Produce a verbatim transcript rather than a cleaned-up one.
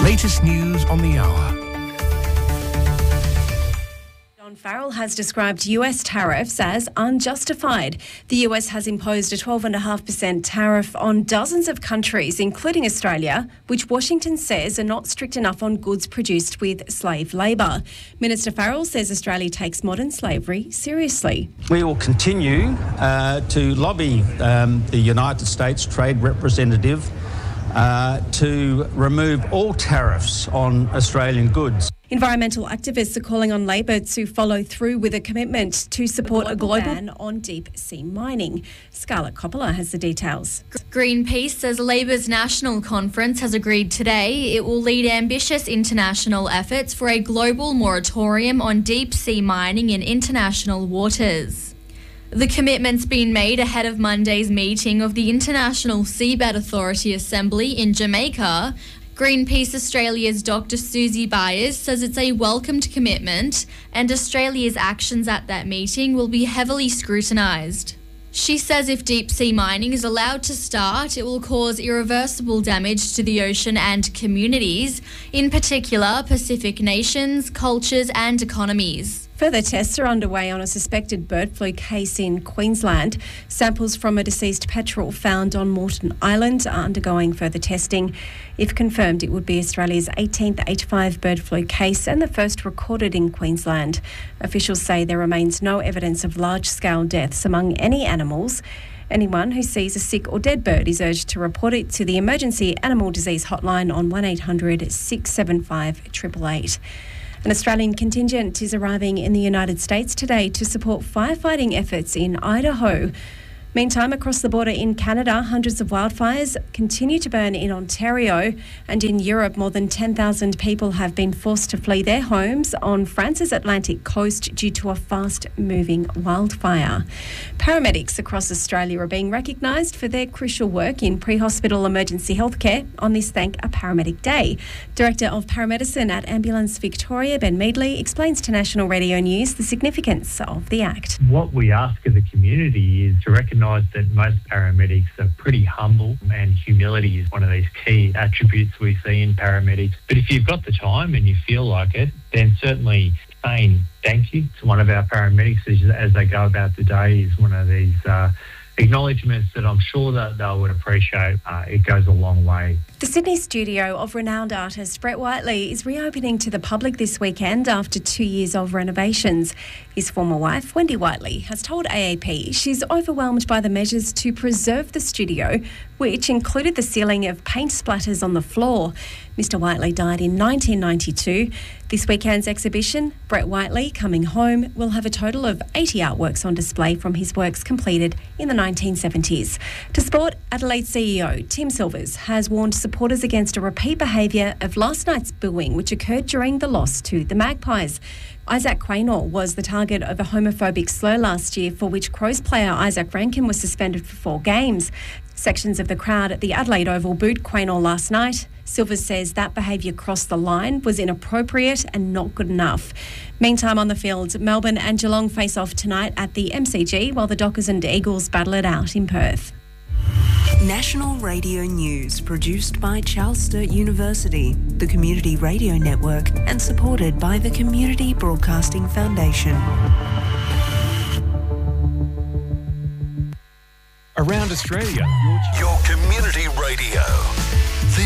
latest news on the hour. John Farrell has described U S tariffs as unjustified. The U S has imposed a twelve point five percent tariff on dozens of countries, including Australia, which Washington says are not strict enough on goods produced with slave labour. Minister Farrell says Australia takes modern slavery seriously. We will continue uh, to lobby um, the United States Trade Representative uh, to remove all tariffs on Australian goods. Environmental activists are calling on Labor to follow through with a commitment to support a global, a global ban on deep-sea mining. Scarlett Coppola has the details. Greenpeace says Labor's national conference has agreed today it will lead ambitious international efforts for a global moratorium on deep-sea mining in international waters. The commitment's been made ahead of Monday's meeting of the International Seabed Authority Assembly in Jamaica. Greenpeace Australia's Doctor Susie Byers says it's a welcomed commitment and Australia's actions at that meeting will be heavily scrutinised. She says if deep-sea mining is allowed to start, it will cause irreversible damage to the ocean and communities, in particular Pacific nations, cultures and economies. Further tests are underway on a suspected bird flu case in Queensland. Samples from a deceased petrel found on Moreton Island are undergoing further testing. If confirmed, it would be Australia's eighteenth H five bird flu case and the first recorded in Queensland. Officials say there remains no evidence of large-scale deaths among any animals. Anyone who sees a sick or dead bird is urged to report it to the Emergency Animal Disease Hotline on one eight hundred six seven five eight eight eight. An Australian contingent is arriving in the United States today to support firefighting efforts in Idaho. Meantime, across the border in Canada, hundreds of wildfires continue to burn in Ontario, and in Europe, more than ten thousand people have been forced to flee their homes on France's Atlantic coast due to a fast-moving wildfire. Paramedics across Australia are being recognised for their crucial work in pre-hospital emergency healthcare on this Thank a Paramedic Day. Director of Paramedicine at Ambulance Victoria, Ben Meadley, explains to National Radio News the significance of the act. What we ask of the community is to recognise that most paramedics are pretty humble, and humility is one of these key attributes we see in paramedics. But if you've got the time and you feel like it, then certainly saying thank you to one of our paramedics as, as they go about the day is one of these uh, acknowledgements that I'm sure that they would appreciate. Uh, it goes a long way. The Sydney studio of renowned artist Brett Whiteley is reopening to the public this weekend after two years of renovations. His former wife, Wendy Whiteley, has told A A P she's overwhelmed by the measures to preserve the studio, which included the ceiling of paint splatters on the floor. Mister Whiteley died in nineteen ninety-two. This weekend's exhibition, Brett Whiteley Coming Home, will have a total of eighty artworks on display from his works completed in the nineteen seventies. To sport, Adelaide C E O Tim Silvers has warned supporters against a repeat behaviour of last night's booing, which occurred during the loss to the Magpies. Isaac Quaynor was the target of a homophobic slur last year, for which Crows player Isaac Rankin was suspended for four games. Sections of the crowd at the Adelaide Oval booed Quaynor last night. Silvers says that behaviour crossed the line, was inappropriate and not good enough. Meantime, on the field, Melbourne and Geelong face off tonight at the M C G, while the Dockers and Eagles battle it out in Perth. National Radio News, produced by Charles Sturt University, the Community Radio Network, and supported by the Community Broadcasting Foundation. Around Australia, your community radio.